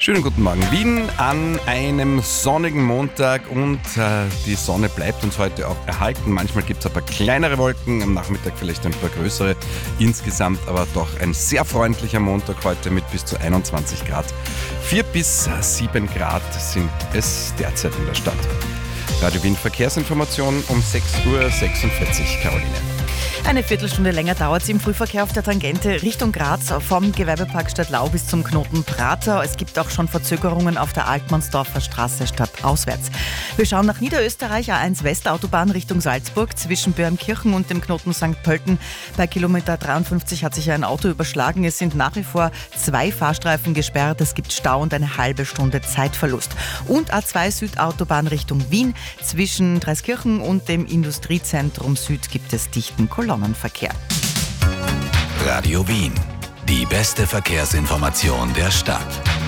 Schönen guten Morgen. Wien an einem sonnigen Montag und die Sonne bleibt uns heute auch erhalten. Manchmal gibt es ein paar kleinere Wolken, am Nachmittag vielleicht ein paar größere. Insgesamt aber doch ein sehr freundlicher Montag heute mit bis zu 21 Grad. 4 bis 7 Grad sind es derzeit in der Stadt. Radio Wien Verkehrsinformation um 6.46 Uhr, Caroline. Eine Viertelstunde länger dauert es im Frühverkehr auf der Tangente Richtung Graz vom Gewerbepark Stadtlau bis zum Knoten Prater. Es gibt auch schon Verzögerungen auf der Altmannsdorfer Straße stadtauswärts. Wir schauen nach Niederösterreich, A1 Westautobahn Richtung Salzburg zwischen Börnkirchen und dem Knoten St. Pölten. Bei Kilometer 53 hat sich ein Auto überschlagen. Es sind nach wie vor 2 Fahrstreifen gesperrt. Es gibt Stau und eine halbe Stunde Zeitverlust. Und A2 Südautobahn Richtung Wien zwischen Dreiskirchen und dem Industriezentrum Süd gibt es dichten Kolonnenverkehr. Radio Wien, die beste Verkehrsinformation der Stadt.